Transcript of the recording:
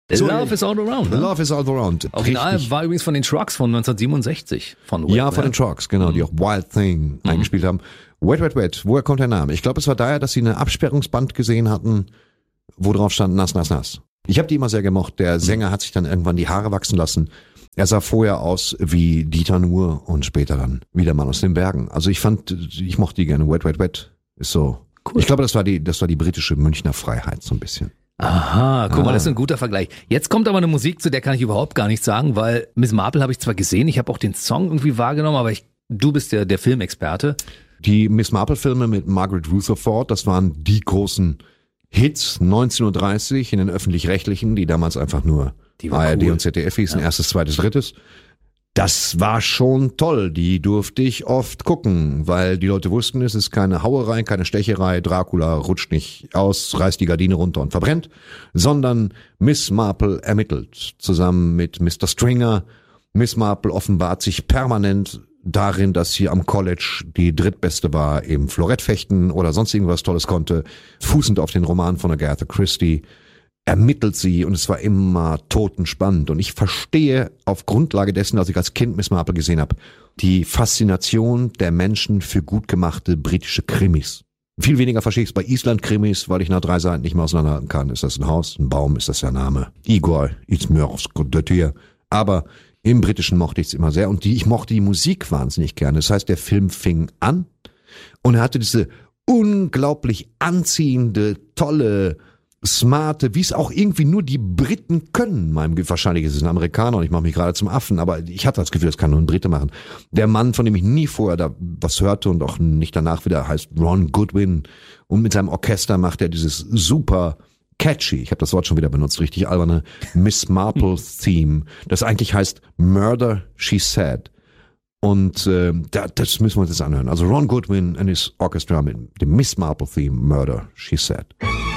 Love is all around. The Love is all around. Original Richtig. war übrigens von den Trucks von 1967. Von den Trucks, genau, die auch Wild Thing eingespielt haben. Wet, Wet, Wet, woher kommt der Name? Ich glaube, es war daher, dass sie eine Absperrungsband gesehen hatten, wo drauf stand Nass, Nass, Nass. Ich habe die immer sehr gemocht. Der Sänger hat sich dann irgendwann die Haare wachsen lassen. Er sah vorher aus wie Dieter Nuhr und später dann wieder Mann aus den Bergen. Also ich mochte die gerne. Wet, Wet, Wet ist so. Cool. Ich glaube, das war die britische Münchner Freiheit so ein bisschen. Aha, guck mal, das ist ein guter Vergleich. Jetzt kommt aber eine Musik, zu der kann ich überhaupt gar nichts sagen, weil Miss Marple habe ich zwar gesehen, ich habe auch den Song irgendwie wahrgenommen, aber du bist der Filmexperte. Die Miss Marple-Filme mit Margaret Rutherford, das waren die großen Hits 19:30 in den Öffentlich-Rechtlichen, die damals einfach nur ARD und ZDF hießen, erstes, zweites, drittes. Das war schon toll, die durfte ich oft gucken, weil die Leute wussten, es ist keine Hauerei, keine Stecherei, Dracula rutscht nicht aus, reißt die Gardine runter und verbrennt, sondern Miss Marple ermittelt, zusammen mit Mr. Stringer. Miss Marple offenbart sich permanent darin, dass sie am College die drittbeste war im Florettfechten oder sonst irgendwas Tolles konnte, fußend auf den Roman von Agatha Christie. Ermittelt sie und es war immer totenspannend. Und ich verstehe auf Grundlage dessen, als ich als Kind Miss Marple gesehen habe, die Faszination der Menschen für gut gemachte britische Krimis. Viel weniger verstehe ich es bei Island-Krimis, weil ich nach 3 Seiten nicht mehr auseinanderhalten kann. Ist das ein Haus, ein Baum, ist das der Name? Igor Izmyrskod. Aber im Britischen mochte ich es immer sehr und ich mochte die Musik wahnsinnig gerne. Das heißt, der Film fing an und er hatte diese unglaublich anziehende, tolle, smarte, wie es auch irgendwie nur die Briten können. Wahrscheinlich ist es ein Amerikaner und ich mache mich gerade zum Affen, aber ich hatte das Gefühl, das kann nur ein Brite machen. Der Mann, von dem ich nie vorher da was hörte und auch nicht danach wieder, heißt Ron Goodwin und mit seinem Orchester macht er dieses super catchy, ich habe das Wort schon wieder benutzt, richtig alberne Miss Marple Theme, das eigentlich heißt Murder, She Said. Und das müssen wir uns jetzt anhören. Also Ron Goodwin and his Orchestra mit dem Miss Marple Theme Murder, She Said.